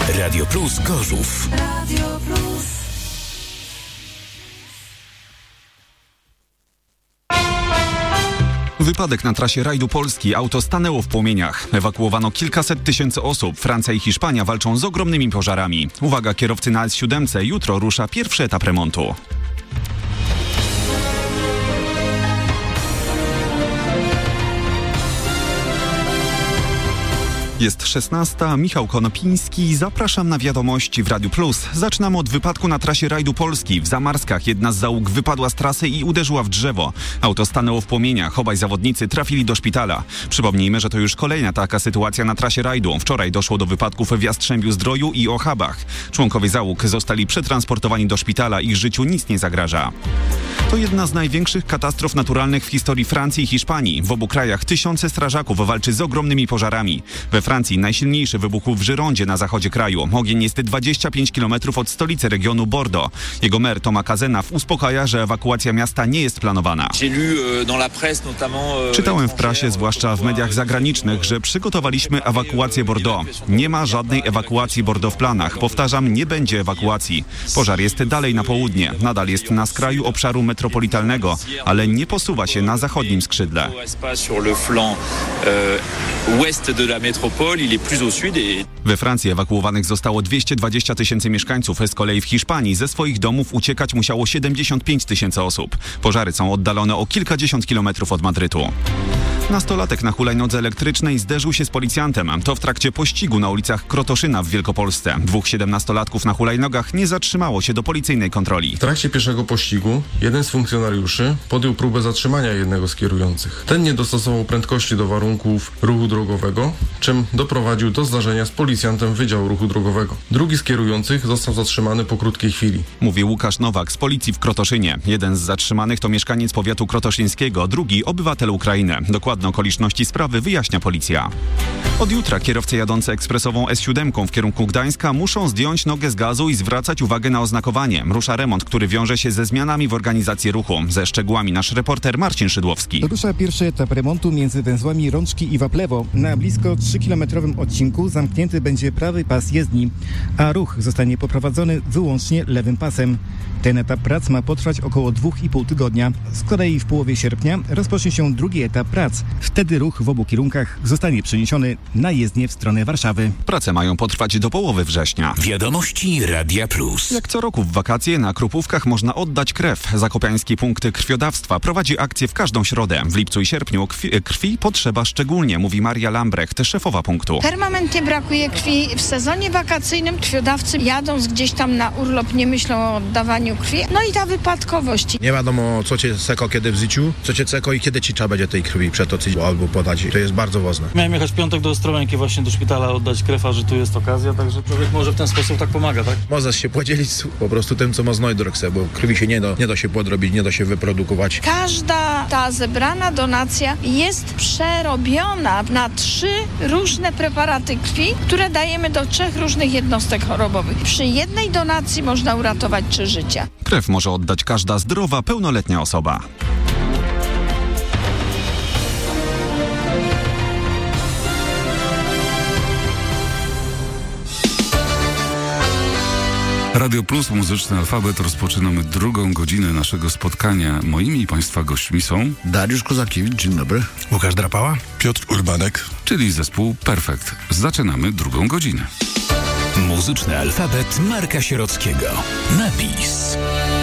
Radio Plus Gorzów. Radio Plus. Wypadek na trasie rajdu Polski. Auto stanęło w płomieniach. Ewakuowano kilkaset tysięcy osób. Francja i Hiszpania walczą z ogromnymi pożarami. Uwaga, kierowcy na S7. Jutro rusza pierwszy etap remontu. Jest 16. Michał Konopiński. Zapraszam na wiadomości w Radiu Plus. Zaczynamy od wypadku na trasie rajdu Polski. W Zamarskach jedna z załóg wypadła z trasy i uderzyła w drzewo. Auto stanęło w płomieniach. Obaj zawodnicy trafili do szpitala. Przypomnijmy, że to już kolejna taka sytuacja na trasie rajdu. Wczoraj doszło do wypadków w Jastrzębiu-Zdroju i Ochabach. Członkowie załóg zostali przetransportowani do szpitala. Ich życiu nic nie zagraża. To jedna z największych katastrof naturalnych w historii Francji i Hiszpanii. W obu krajach tysiące strażaków walczy z ogromnymi pożarami. We Francji najsilniejszy wybuchł w Girondzie na zachodzie kraju. Ogień jest 25 km od stolicy regionu Bordeaux. Jego mer Thomas Cazenave uspokaja, że ewakuacja miasta nie jest planowana. Czytałem w prasie, zwłaszcza w mediach zagranicznych, że przygotowaliśmy ewakuację Bordeaux. Nie ma żadnej ewakuacji Bordeaux w planach. Powtarzam, nie będzie ewakuacji. Pożar jest dalej na południe. Nadal jest na skraju obszaru metropolitalnego, ale nie posuwa się na zachodnim skrzydle. We Francji ewakuowanych zostało 220 tysięcy mieszkańców. Z kolei w Hiszpanii ze swoich domów uciekać musiało 75 tysięcy osób. Pożary są oddalone o kilkadziesiąt kilometrów od Madrytu. Nastolatek na hulajnodze elektrycznej zderzył się z policjantem. To w trakcie pościgu na ulicach Krotoszyna w Wielkopolsce. Dwóch 17-latków na hulajnogach nie zatrzymało się do policyjnej kontroli. W trakcie pieszego pościgu jeden z funkcjonariuszy podjął próbę zatrzymania jednego z kierujących. Ten nie dostosował prędkości do warunków ruchu drogowego, czym doprowadził do zdarzenia z policjantem Wydziału Ruchu Drogowego. Drugi z kierujących został zatrzymany po krótkiej chwili. Mówi Łukasz Nowak z policji w Krotoszynie. Jeden z zatrzymanych to mieszkaniec powiatu krotoszyńskiego, drugi obywatel Ukrainy. Dokładne okoliczności sprawy wyjaśnia policja. Od jutra kierowcy jadący ekspresową S7 w kierunku Gdańska muszą zdjąć nogę z gazu i zwracać uwagę na oznakowanie. Rusza remont, który wiąże się ze zmianami w organizacji ruchu. Ze szczegółami nasz reporter Marcin Szydłowski. Rusza pierwszy etap remontu między węzłami Rączki i Waplewo. Na blisko 3-kilometrowym odcinku zamknięty będzie prawy pas jezdni, a ruch zostanie poprowadzony wyłącznie lewym pasem. Ten etap prac ma potrwać około 2,5 tygodnia. Z kolei w połowie sierpnia rozpocznie się drugi etap prac. Wtedy ruch w obu kierunkach zostanie przeniesiony na jezdnię w stronę Warszawy. Prace mają potrwać do połowy września. Wiadomości Radia Plus. Jak co roku w wakacje na Krupówkach można oddać krew. Zakopiański punkt krwiodawstwa prowadzi akcję w każdą środę. W lipcu i sierpniu krwi potrzeba szczególnie, mówi Maria Lambrecht, szefowa punktu. Permanentnie brakuje krwi. W sezonie wakacyjnym krwiodawcy jadąc gdzieś tam na urlop nie myślą o oddawaniu krwi. No i ta wypadkowość. Nie wiadomo, co cię seko kiedy w życiu, co cię seko i kiedy ci trzeba będzie tej krwi przetoczyć albo podać. To jest bardzo ważne. Miałem jechać w piątek do Ostrołęki właśnie do szpitala oddać krew, a że tu jest okazja, także człowiek może w ten sposób tak pomaga, tak? Możesz się podzielić po prostu tym, co ma znajdę, bo krwi się nie da się podrobić, nie da się wyprodukować. Każda ta zebrana donacja jest przerobiona na 3 różne preparaty krwi, które dajemy do 3 różnych jednostek chorobowych. Przy jednej donacji można uratować 3 życia. Krew może oddać każda zdrowa, pełnoletnia osoba. Radio Plus, Muzyczny Alfabet. Rozpoczynamy drugą godzinę naszego spotkania. Moimi i Państwa gośćmi są Dariusz Kozakiewicz, dzień dobry. Łukasz Drapała. Piotr Urbanek. Czyli zespół Perfekt. Zaczynamy drugą godzinę. Muzyczny Alfabet Marka Sierockiego. Napis.